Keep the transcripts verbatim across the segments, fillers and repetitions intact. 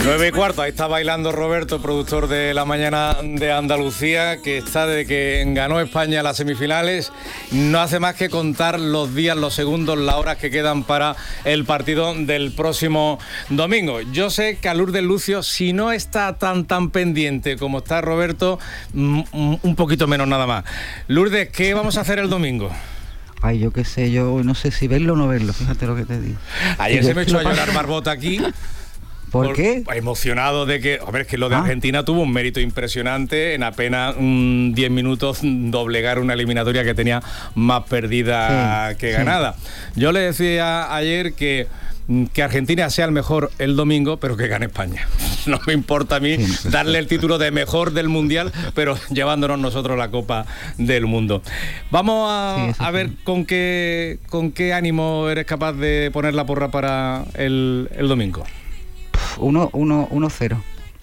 Nueve y cuarto, ahí está bailando Roberto, productor de La Mañana de Andalucía, que está desde que ganó España las semifinales. No hace más que contar los días, los segundos, las horas que quedan para el partido del próximo domingo. Yo sé que a Lourdes Lucio, si no está tan tan pendiente como está Roberto, un poquito menos nada más. Lourdes, ¿qué vamos a hacer el domingo? Ay, yo qué sé, yo no sé si verlo o no verlo, fíjate lo que te digo. Ayer se me echó a llorar Barbota aquí. ¿Por, ¿Por qué? Emocionado de que, a ver, es que lo de ah. Argentina tuvo un mérito impresionante en apenas um, diez minutos doblegar una eliminatoria que tenía más perdida sí, que ganada. Sí. Yo le decía ayer que que Argentina sea el mejor el domingo, pero que gane España. No me importa a mí sí. darle el título de mejor del Mundial, pero llevándonos nosotros la Copa del Mundo. Vamos a, sí, a ver sí. con qué con qué ánimo eres capaz de poner la porra para el, el domingo. uno cero.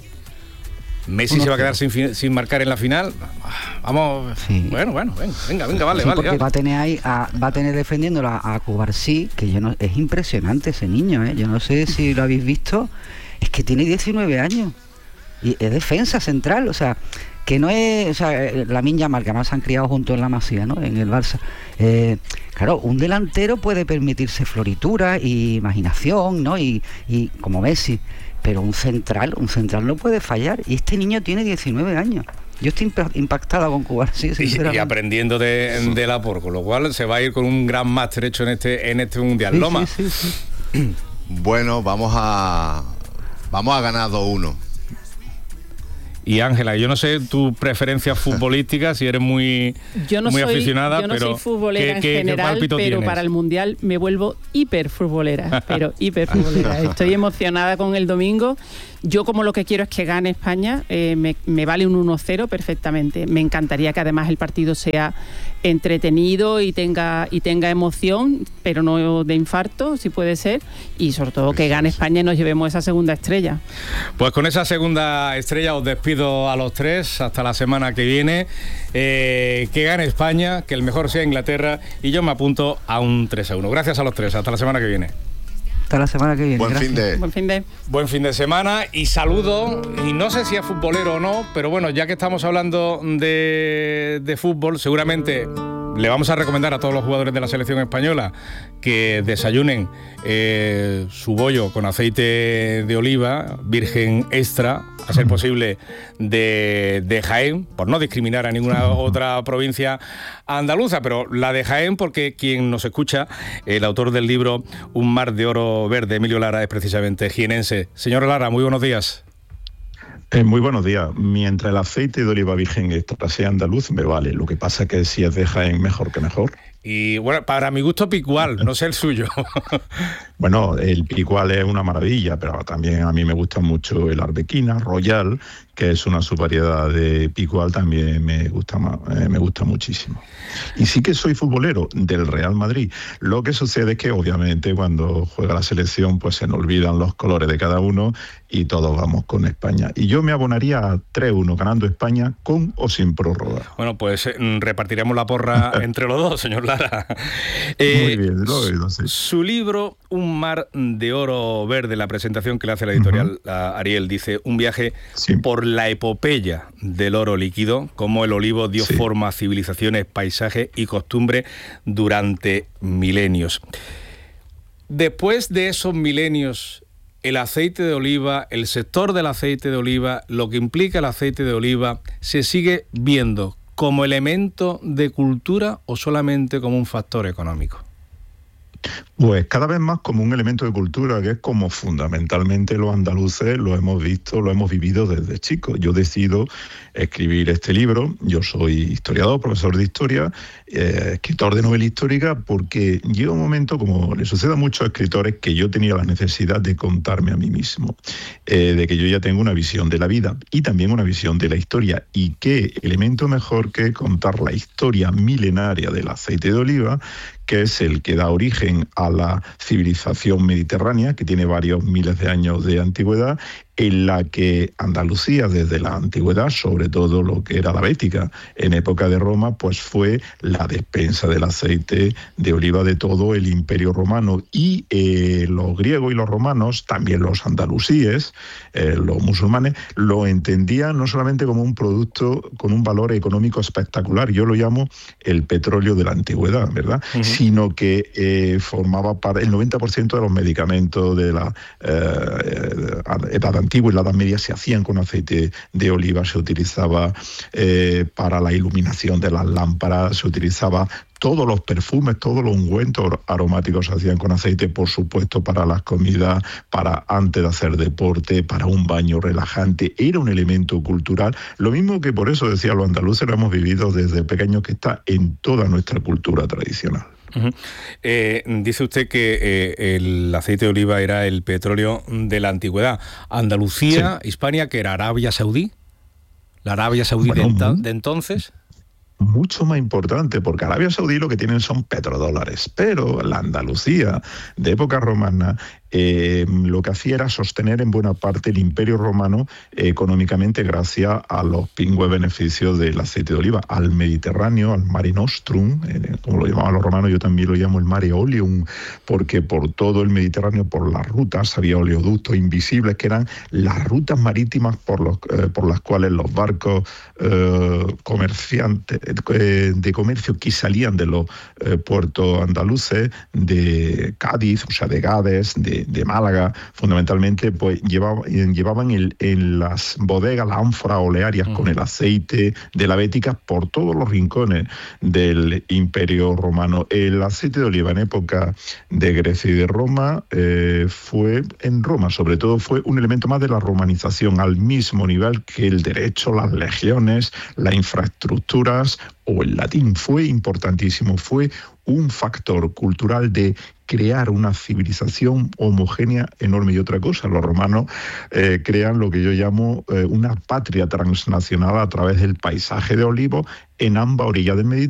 Messi uno, se va a quedar sin, sin marcar en la final. Vamos, sí. bueno, bueno, venga, venga, venga vale, sí, vale. Porque ya. va a tener ahí, a, va a tener defendiéndola a Cubarsí, que yo no, es impresionante ese niño, ¿eh? Yo no sé si lo habéis visto, es que tiene diecinueve años y es defensa central, o sea, que no es, o sea, Lamine Yamal, que además se han criado juntos en la Masía, ¿no? En el Barça. Eh, claro, un delantero puede permitirse floritura y imaginación, ¿no? Y, y como Messi. Pero un central, un central no puede fallar. Y este niño tiene diecinueve años. Yo estoy impactada con Cubarsí, sinceramente. Y, y aprendiendo de, de la por, con lo cual se va a ir con un gran máster hecho en este, en este Mundial. Sí, Loma. Sí, sí, sí. Bueno, vamos a vamos a ganar dos uno. Y Ángela, yo no sé tu preferencia futbolística, si eres muy, yo no muy soy, aficionada, yo no pero soy futbolera ¿qué, qué, en general, qué pero tienes? Para el Mundial me vuelvo hiper futbolera, pero hiper futbolera. Estoy emocionada con el domingo. Yo como lo que quiero es que gane España, eh, me, me vale un uno cero perfectamente. Me encantaría que además el partido sea entretenido y tenga y tenga emoción, pero no de infarto, si puede ser, y sobre todo que gane España y nos llevemos esa segunda estrella. Pues con esa segunda estrella os despido a los tres hasta la semana que viene. Eh, que gane España, que el mejor sea Inglaterra, y yo me apunto a un tres a uno. Gracias a los tres, hasta la semana que viene. Hasta la semana que viene. Buen Gracias. fin de... Buen fin de... Buen fin de semana y saludo, y no sé si es futbolero o no, pero bueno, ya que estamos hablando de, de fútbol, seguramente le vamos a recomendar a todos los jugadores de la selección española que desayunen eh, su bollo con aceite de oliva virgen extra, a ser posible de, de Jaén, por no discriminar a ninguna otra provincia andaluza, pero la de Jaén, porque quien nos escucha, el autor del libro Un mar de oro verde, Emilio Lara, es precisamente jienense. Señor Lara, muy buenos días. Eh, muy buenos días. Mientras el aceite de oliva virgen extra sea andaluz, me vale. Lo que pasa es que si es de Jaén, mejor que mejor. Y bueno, para mi gusto picual, no sé el suyo. Bueno, el picual es una maravilla, pero también a mí me gusta mucho el arbequina, royal, que es una subvariedad de picual, también me gusta, eh, me gusta muchísimo. Y sí que soy futbolero del Real Madrid. Lo que sucede es que obviamente cuando juega la selección pues se nos olvidan los colores de cada uno y todos vamos con España. Y yo me abonaría a tres uno ganando España con o sin prórroga. Bueno, pues eh, repartiremos la porra entre los dos, señor Lara. Eh, Muy bien, lo he oído, sí. Su libro Un mar de oro verde, la presentación que le hace la editorial uh-huh. Ariel, dice: un viaje sí. por la epopeya del oro líquido, cómo el olivo dio sí. forma a civilizaciones, paisajes y costumbre durante milenios. Después de esos milenios, el aceite de oliva, el sector del aceite de oliva, lo que implica el aceite de oliva, ¿se sigue viendo como elemento de cultura o solamente como un factor económico? Pues cada vez más como un elemento de cultura, que es como fundamentalmente los andaluces lo hemos visto, lo hemos vivido desde chicos. Yo decido escribir este libro, yo soy historiador, profesor de historia, eh, escritor de novela histórica, porque llega un momento, como le sucede a muchos escritores, que yo tenía la necesidad de contarme a mí mismo, eh, de que yo ya tengo una visión de la vida y también una visión de la historia, y qué elemento mejor que contar la historia milenaria del aceite de oliva, que es el que da origen a la civilización mediterránea, que tiene varios miles de años de antigüedad, en la que Andalucía, desde la antigüedad, sobre todo lo que era la Bética, en época de Roma, pues fue la despensa del aceite de oliva de todo el Imperio Romano. Y eh, los griegos y los romanos, también los andalusíes, eh, los musulmanes, lo entendían no solamente como un producto con un valor económico espectacular, yo lo llamo el petróleo de la antigüedad, ¿verdad? Uh-huh. Sino que eh, formaba para el noventa por ciento de los medicamentos de la eh, edad antigua y la Edad Media se hacían con aceite de oliva, se utilizaba eh, para la iluminación de las lámparas, se utilizaba todos los perfumes, todos los ungüentos aromáticos se hacían con aceite, por supuesto, para las comidas, para antes de hacer deporte, para un baño relajante. Era un elemento cultural. Lo mismo que por eso decía los andaluces, lo hemos vivido desde pequeños, que está en toda nuestra cultura tradicional. Uh-huh. Eh, dice usted que eh, el aceite de oliva era el petróleo de la antigüedad. Andalucía, sí. Hispania, que era Arabia Saudí, la Arabia Saudí bueno, de, enta- de entonces... mucho más importante, porque Arabia Saudí lo que tienen son petrodólares, pero la Andalucía de época romana eh, lo que hacía era sostener en buena parte el Imperio Romano eh, económicamente gracias a los pingües beneficios del aceite de oliva, al Mediterráneo, al Mare Nostrum, eh, como lo llamaban los romanos, yo también lo llamo el Mare Oleum, porque por todo el Mediterráneo, por las rutas, había oleoductos invisibles, que eran las rutas marítimas por, los, eh, por las cuales los barcos eh, comerciantes eh, de comercio que salían de los eh, puertos andaluces, de Cádiz, o sea, de Gades, de de Málaga, fundamentalmente, pues llevaban, llevaban el, en las bodegas las ánforas olearias uh-huh. con el aceite de la Bética por todos los rincones del Imperio Romano. El aceite de oliva en época de Grecia y de Roma eh, fue, en Roma sobre todo, fue un elemento más de la romanización, al mismo nivel que el derecho, las legiones, las infraestructuras o el latín. Fue importantísimo, fue un factor cultural de crear una civilización homogénea enorme. Y otra cosa, los romanos eh, crean lo que yo llamo eh, una patria transnacional a través del paisaje de olivos en ambas orillas del Mediterráneo.